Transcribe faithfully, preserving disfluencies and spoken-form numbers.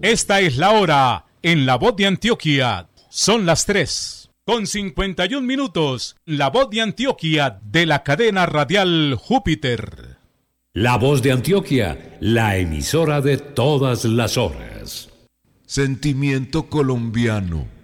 Esta es la hora en La Voz de Antioquia. Son las tres con cincuenta y un minutos. La Voz de Antioquia de la cadena radial Júpiter. La Voz de Antioquia, la emisora de todas las horas. Sentimiento colombiano.